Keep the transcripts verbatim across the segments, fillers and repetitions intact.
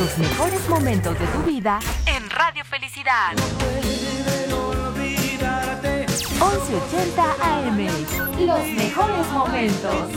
Los mejores momentos de tu vida en Radio Felicidad. once ochenta A M. Los mejores momentos.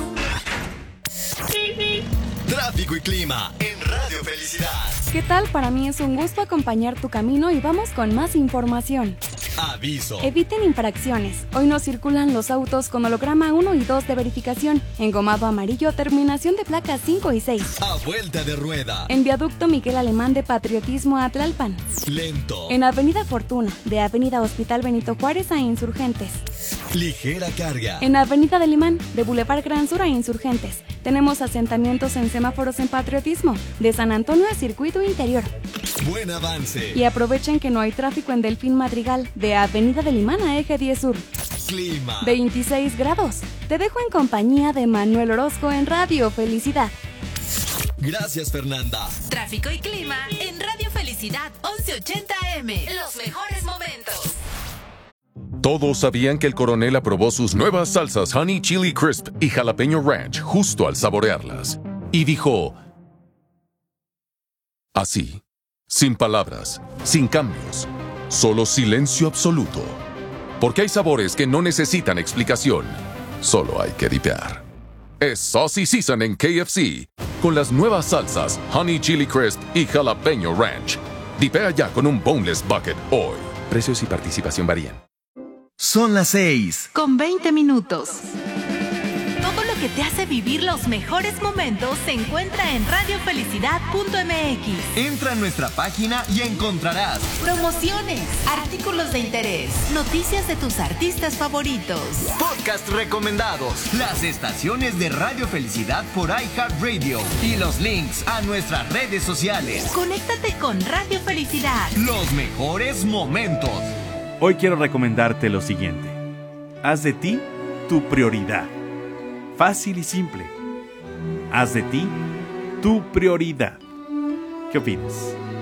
Tráfico y clima en Radio Felicidad. ¿Qué tal? Para mí es un gusto acompañar tu camino y vamos con más información. Aviso. Eviten infracciones. Hoy no circulan los autos con holograma uno y dos de verificación. Engomado amarillo, terminación de placas cinco y seis. A vuelta de rueda. En viaducto Miguel Alemán de Patriotismo a Tlalpan. Lento. En Avenida Fortuna, de Avenida Hospital Benito Juárez a Insurgentes. Ligera carga. En Avenida del Imán, de Boulevard Gran Sur a Insurgentes. Tenemos asentamientos en semáforos en Patriotismo, de San Antonio a Circuito Interior. Buen avance. Y aprovechen que no hay tráfico en Delfín Madrigal, de Avenida del Imán a Eje diez Sur. Clima. veintiséis grados. Te dejo en compañía de Manuel Orozco en Radio Felicidad. Gracias, Fernanda. Tráfico y clima en Radio Felicidad once ochenta A M. Los mejores momentos. Todos sabían que el coronel aprobó sus nuevas salsas Honey Chili Crisp y Jalapeño Ranch justo al saborearlas. Y dijo... así, sin palabras, sin cambios, solo silencio absoluto. Porque hay sabores que no necesitan explicación, solo hay que dipear. Es Saucy Season en K F C, con las nuevas salsas Honey Chili Crisp y Jalapeño Ranch. Dipea ya con un Boneless Bucket hoy. Precios y participación varían. Son las seis. Con veinte minutos. Todo lo que te hace vivir los mejores momentos se encuentra en radio felicidad punto m x. Entra a nuestra página y encontrarás promociones, artículos de interés, noticias de tus artistas favoritos, podcast recomendados, las estaciones de Radio Felicidad por iHeartRadio y los links a nuestras redes sociales. Conéctate con Radio Felicidad. Los mejores momentos. Hoy quiero recomendarte lo siguiente. Haz de ti tu prioridad. Fácil y simple. Haz de ti tu prioridad. ¿Qué opinas?